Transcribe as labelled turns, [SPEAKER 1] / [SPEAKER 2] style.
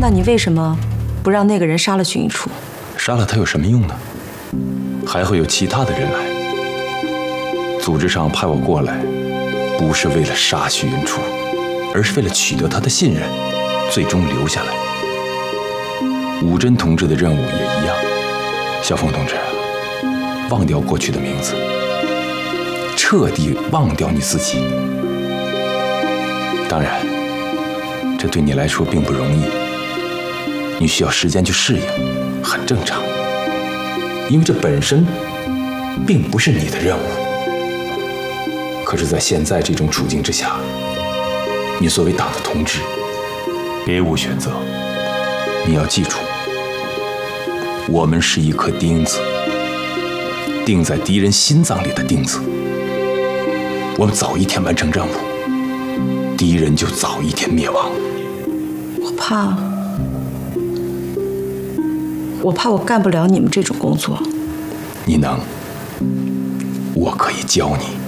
[SPEAKER 1] 那你为什么不让那个人杀了许云初？
[SPEAKER 2] 杀了他有什么用呢？还会有其他的人来。组织上派我过来，不是为了杀许云初，而是为了取得他的信任，最终留下来。武真同志的任务也一样。小凤同志，忘掉过去的名字，彻底忘掉你自己。当然，这对你来说并不容易，你需要时间去适应，很正常。因为这本身并不是你的任务。可是，在现在这种处境之下，你作为党的同志，别无选择。你要记住，我们是一颗钉子，钉在敌人心脏里的钉子。我们早一天完成任务，敌人就早一天灭亡。
[SPEAKER 1] 我怕我干不了你们这种工作。
[SPEAKER 2] 你能，我可以教你。